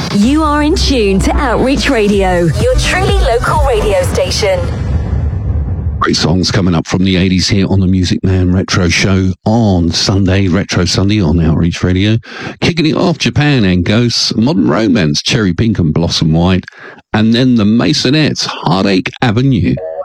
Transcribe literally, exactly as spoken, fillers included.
You are in tune to Outreach Radio, your truly local radio station. Great songs coming up from the eighties here on the Music Man Retro Show on Sunday, Retro Sunday on Outreach Radio. Kicking it off, Japan and Ghosts, Modern Romance, Cherry Pink and Blossom White, and then the Masonettes, Heartache Avenue.